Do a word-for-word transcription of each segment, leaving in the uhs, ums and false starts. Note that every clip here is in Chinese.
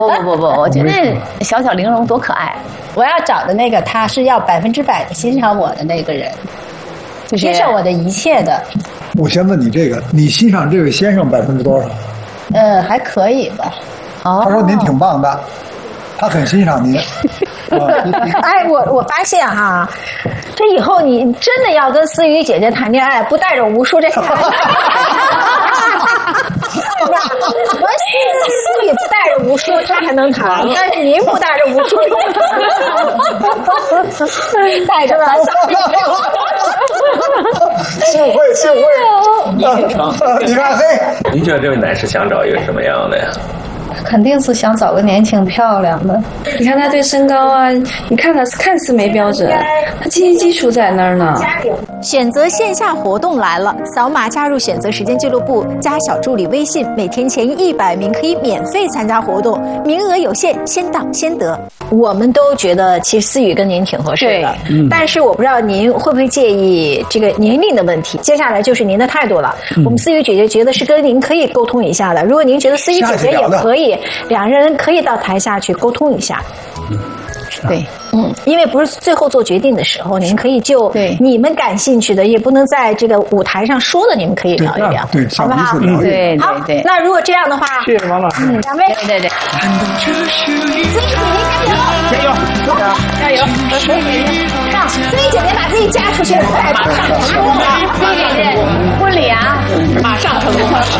不不不不，我觉得小小玲珑多可爱。 我要找的那个他是要百分之百的欣赏我的那个人，就接受我的一切的。 我先问你这个，你欣赏这位先生百分之多少？ 呃，还可以吧。 哦，他说您挺棒的，他很欣赏您。 哎，我我发现哈，这以后你真的要跟思雨姐姐谈恋爱，不带着无数这个。我思雨不带着无数，他还能谈，但是您不带着无数，带着吧。 幸会幸会，你看嘿， 您觉得这位男士想找一个什么样的呀？ 肯定是想找个年轻漂亮的。 你看他对身高啊，你看他看似没标准，他经济基础在那儿呢。 选择线下活动来了，扫码加入选择时间俱乐部，加小助理微信，每天前一百名可以免费参加活动，名额有限，先到先得。 我们都觉得其实思雨跟您挺合适的，嗯、但是我不知道您会不会介意这个年龄的问题。接下来就是您的态度了。嗯、我们思雨姐姐觉得是跟您可以沟通一下的，如果您觉得思雨姐姐也可以，两人可以到台下去沟通一下。嗯，对，嗯，因为不是最后做决定的时候，您可以就你们感兴趣的，也不能在这个舞台上说的，你们可以聊一聊， 对， 好不好？ 嗯， 对对对。 那如果这样的话， 谢谢王老师， 嗯，两位， 对对对， 思雨姐姐加油，加油，加油！看，思雨姐姐把自己嫁出去，快马上成功了，思雨姐姐婚礼啊，马上成功了。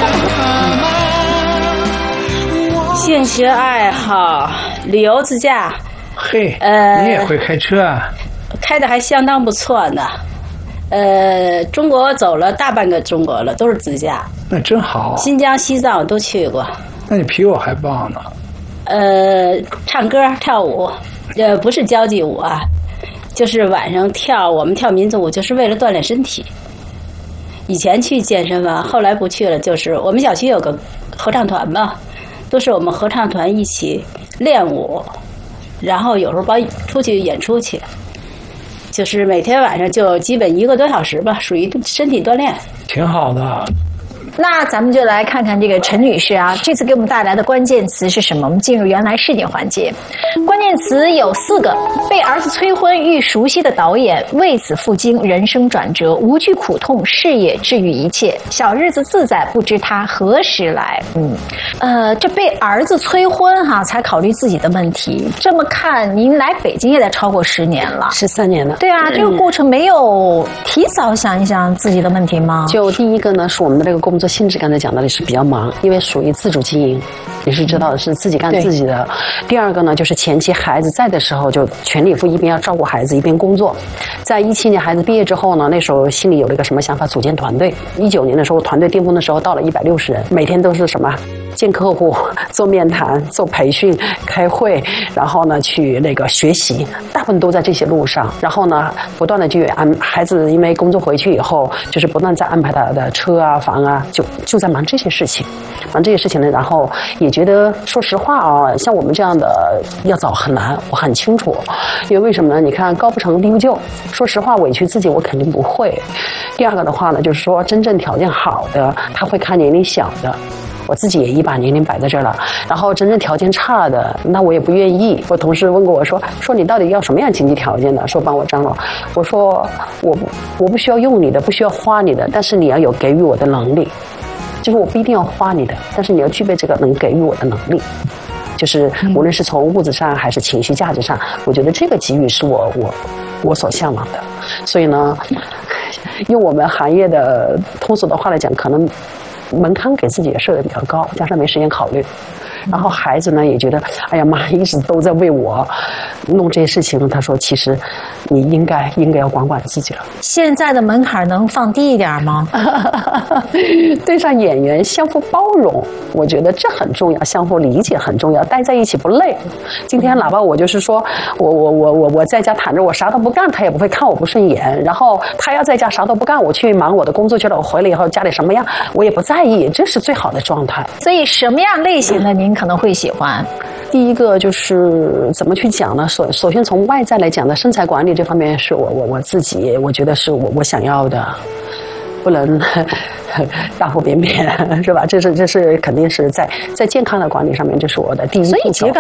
兴趣爱好，旅游自驾。 嘿，呃，你也会开车啊？ 开的还相当不错呢。呃，中国走了大半个中国了，都是自驾。 那真好。 新疆、西藏我都去过。 那你比我还棒呢。 呃，唱歌跳舞，呃，不是交际舞啊，就是晚上跳。我们跳民族舞就是为了锻炼身体。以前去健身房，后来不去了。就是我们小区有个合唱团嘛。都是我们合唱团一起练舞，然后有时候包出去演出去，就是每天晚上就基本一个多小时吧，属于身体锻炼， 挺好的。 那咱们就来看看这个陈女士啊，这次给我们带来的关键词是什么？我们进入原来事件环节，关键词有四个：被儿子催婚遇熟悉的导演，为此赴京，人生转折，无惧苦痛，事业治愈一切，小日子自在，不知他何时来。嗯，呃，这被儿子催婚哈、啊，才考虑自己的问题。这么看，您来北京也得超过十年了， 十三年了。 对啊，这个过程没有提早想一想自己的问题吗？ 就第一个呢，是我们的这个工作性质，刚才讲到的是比较忙，因为属于自主经营，你是知道的，是自己干自己的。第二个呢，就是前期孩子在的时候，就全力以赴，一边要照顾孩子，一边工作。在一七年孩子毕业之后呢，那时候心里有了一个什么想法，组建团队。一九年的时候，团队巅峰的时候到了一百六十人，每天都是什么？见客户、做面谈、做培训、开会，然后呢去那个学习，大部分都在这些路上。然后呢，不断的去安孩子，因为工作回去以后，就是不断在安排他的车啊、房啊，就就在忙这些事情，忙这些事情呢。然后也觉得，说实话啊，像我们这样的要找很难，我很清楚。因为为什么呢？你看高不成低不就，说实话委屈自己我肯定不会。第二个的话呢，就是说真正条件好的，他会看年龄小的。我自己也一把年龄摆在这儿了，然后真正条件差的，那我也不愿意。我同事问过我说：“说你到底要什么样经济条件的？说帮我张罗。”我说：“我不我不需要用你的，不需要花你的，但是你要有给予我的能力。就是我不一定要花你的，但是你要具备这个能给予我的能力。就是无论是从物质上还是情绪价值上，我觉得这个给予是我我我所向往的。所以呢，用我们行业的通俗的话来讲，可能。”门槛给自己也设的比较高，加上没时间考虑，然后孩子呢也觉得，哎呀妈，一直都在为我弄这些事情。他说，其实你应该应该要管管自己了。 现在的门槛能放低一点吗？ 对上演员相互包容，我觉得这很重要，相互理解很重要，待在一起不累。今天哪怕我就是说我我我我我在家躺着，我啥都不干，他也不会看我不顺眼。然后他要在家啥都不干，我去忙我的工作去了，我回来以后家里什么样，我也不在意，这是最好的状态。 所以什么样类型的您可能会喜欢？ 第一个就是怎么去讲呢？首首先从外在来讲呢，身材管理这方面是我我我自己我觉得是我我想要的，不能大腹便便，是吧？这是这是肯定是在在健康的管理上面，这是我的第一步骤。 所以其实刚